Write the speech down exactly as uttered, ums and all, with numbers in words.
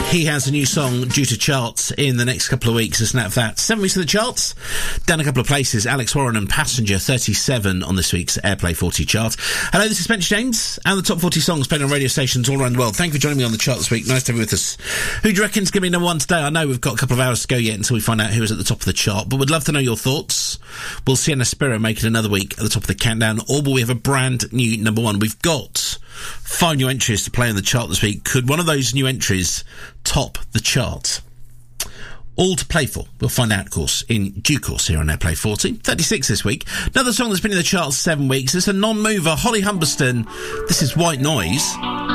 He has a new song due to charts in the next couple of weeks. Isn't that that? Seven weeks of the charts. Down a couple of places. Alex Warren and Passenger, thirty-seven on this week's Airplay forty chart. Hello, this is Spencer James and the top forty songs played on radio stations all around the world. Thank you for joining me on the chart this week. Nice to have you with us. Who do you reckon's going to be number one today? I know we've got a couple of hours to go yet until we find out who is at the top of the chart, but we'd love to know your thoughts. Will Sienna Spiro make it another week at the top of the countdown, or will we have a brand new number one? We've got five new entries to play on the chart this week. Could one of those new entries top the chart? All to play for. We'll find out, of course, in due course here on Airplay forty. thirty-six this week. Another song that's been in the charts seven weeks. It's a non-mover, Holly Humberston. This is White Noise.